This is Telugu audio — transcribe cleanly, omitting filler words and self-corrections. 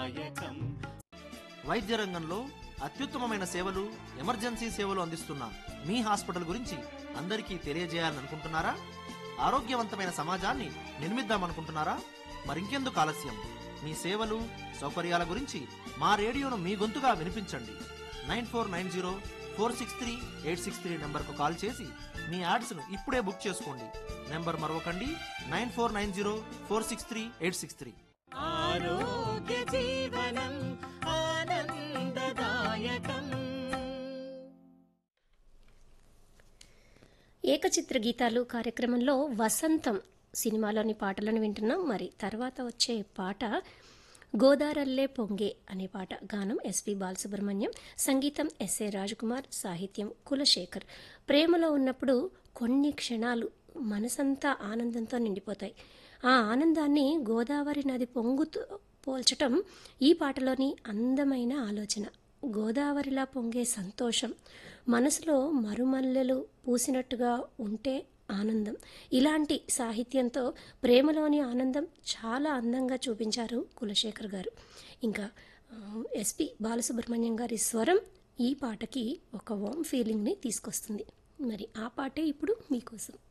వైద్య రంగంలో అత్యుత్తమమైన సేవలు, ఎమర్జెన్సీ సేవలు అందిస్తున్న మీ హాస్పిటల్ గురించి అందరికీ తెలియజేయాలనుకుంటున్నారా? ఆరోగ్యవంతమైన సమాజాన్ని నిర్మిద్దామనుకుంటున్నారా? మరింకెందుకు ఆలస్యం? మీ సేవలు, సౌకర్యాల గురించి మా రేడియోను మీ గొంతుగా వినిపించండి. 9490463863 నెంబర్కు కాల్ చేసి మీ యాడ్స్ను ఇప్పుడే బుక్ చేసుకోండి. నెంబర్ మరొకండి, 9490463863. ఆరోగ్య జీవనం ఆనందదాయకం. ఏకచిత్ర గీతాలు కార్యక్రమంలో వసంతం సినిమాలోని పాటలను వింటున్నాం. మరి తర్వాత వచ్చే పాట గోదారల్లే పొంగే అనే పాట. గానం ఎస్పి బాలసుబ్రహ్మణ్యం, సంగీతం ఎస్ఏ రాజకుమార్, సాహిత్యం కులశేఖర్. ప్రేమలో ఉన్నప్పుడు కొన్ని క్షణాలు మనసంతా ఆనందంతో నిండిపోతాయి. ఆ ఆనందాన్ని గోదావరి నది పొంగుతూ పోల్చటం ఈ పాటలోని అందమైన ఆలోచన. గోదావరిలా పొంగే సంతోషం, మనసులో మరుమల్లెలు పూసినట్టుగా ఉంటే ఆనందం. ఇలాంటి సాహిత్యంతో ప్రేమలోని ఆనందం చాలా అందంగా చూపించారు కులశేఖర్ గారు. ఇంకా ఎస్పి బాలసుబ్రహ్మణ్యం గారి స్వరం ఈ పాటకి ఒక వామ్ ఫీలింగ్ని తీసుకొస్తుంది. మరి ఆ పాటే ఇప్పుడు మీకోసం.